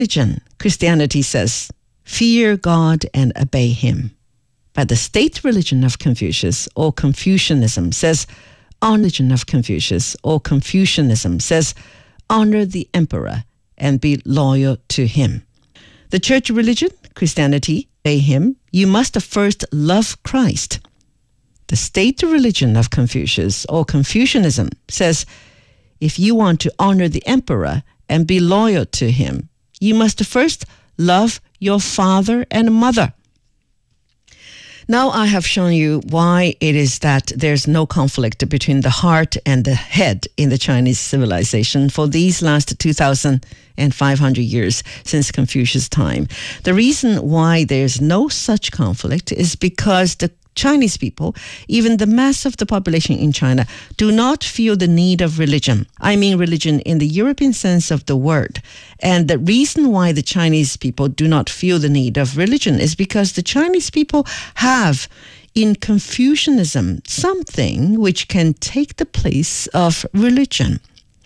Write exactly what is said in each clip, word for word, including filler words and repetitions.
religion, Christianity says, fear God and obey him. But the state religion of Confucius, or Confucianism, says, honor religion of Confucius, or Confucianism, says, honor the emperor and be loyal to him. The church religion, Christianity, obey him, you must first love Christ. The state religion of Confucius, or Confucianism, says, if you want to honor the emperor and be loyal to him, you must first love your father and mother. Now I have shown you why it is that there's no conflict between the heart and the head in the Chinese civilization for these last two thousand five hundred years since Confucius' time. The reason why there's no such conflict is because the Chinese people, even the mass of the population in China, do not feel the need of religion. I mean religion in the European sense of the word. And the reason why the Chinese people do not feel the need of religion is because the Chinese people have in Confucianism something which can take the place of religion.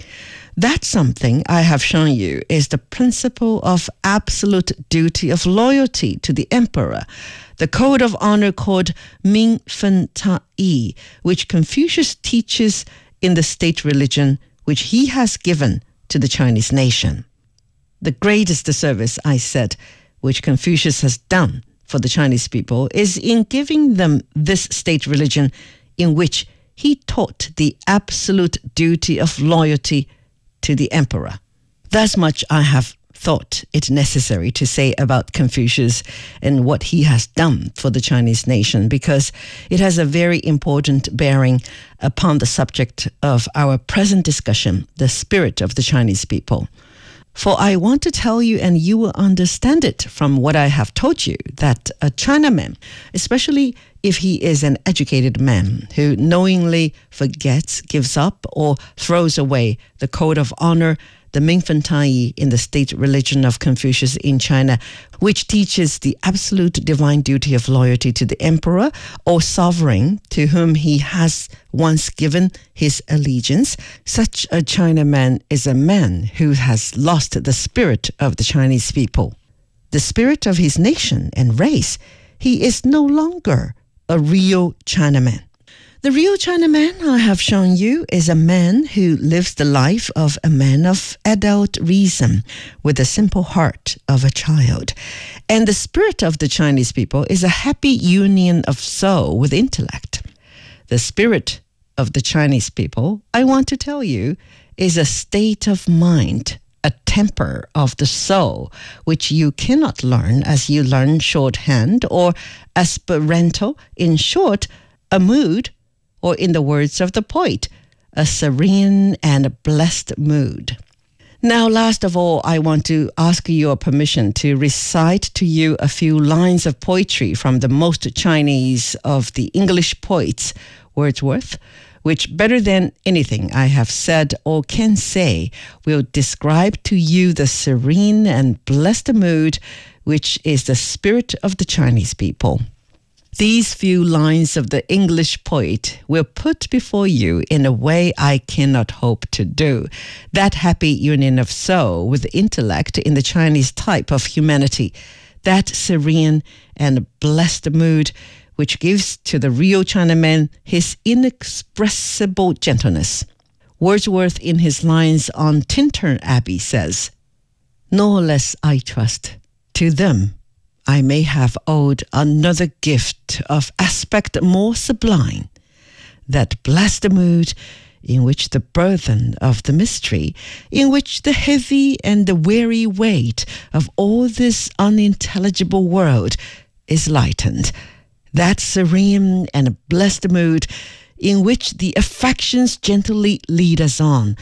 That something I have shown you is the principle of absolute duty of loyalty to the emperor, the code of honor called Ming Fen Ta Yi, which Confucius teaches in the state religion which he has given to the Chinese nation. The greatest service, I said, which Confucius has done for the Chinese people is in giving them this state religion in which he taught the absolute duty of loyalty to the emperor. Thus much I have thought it necessary to say about Confucius and what he has done for the Chinese nation, because it has a very important bearing upon the subject of our present discussion, the spirit of the Chinese people. For I want to tell you, and you will understand it from what I have told you, that a Chinaman, especially if he is an educated man who knowingly forgets, gives up, or throws away the code of honor, the Ming Fen Ta Yi in the state religion of Confucius in China, which teaches the absolute divine duty of loyalty to the emperor or sovereign to whom he has once given his allegiance, such a Chinaman is a man who has lost the spirit of the Chinese people, the spirit of his nation and race. He is no longer a real Chinaman. The real Chinaman I have shown you is a man who lives the life of a man of adult reason with the simple heart of a child. And the spirit of the Chinese people is a happy union of soul with intellect. The spirit of the Chinese people, I want to tell you, is a state of mind, a temper of the soul, which you cannot learn as you learn shorthand or Esperanto. In short, a mood, or in the words of the poet, a serene and blessed mood. Now, last of all, I want to ask your permission to recite to you a few lines of poetry from the most Chinese of the English poets, Wordsworth, which better than anything I have said or can say will describe to you the serene and blessed mood which is the spirit of the Chinese people. These few lines of the English poet will put before you in a way I cannot hope to do that happy union of soul with intellect in the Chinese type of humanity, that serene and blessed mood which gives to the real Chinaman his inexpressible gentleness. Wordsworth in his lines on Tintern Abbey says, "Nor less I trust to them I may have owed another gift of aspect more sublime, that blessed mood in which the burthen of the mystery, in which the heavy and the weary weight of all this unintelligible world is lightened, that serene and blessed mood in which the affections gently lead us on,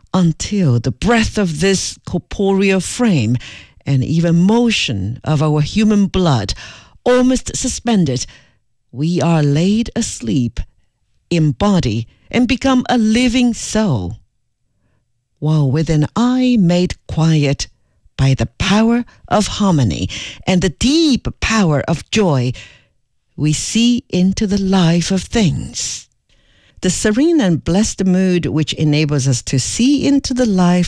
until the breath of this corporeal frame and even motion of our human blood, almost suspended, we are laid asleep in body and become a living soul, while with an eye made quiet by the power of harmony and the deep power of joy, we see into the life of things." The serene and blessed mood which enables us to see into the life